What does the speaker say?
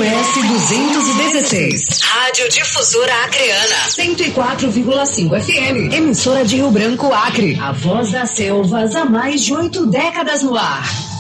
S216. Rádio Difusora Acreana. 104,5 FM. Emissora de Rio Branco, Acre. A voz das selvas há mais de 8 décadas no ar.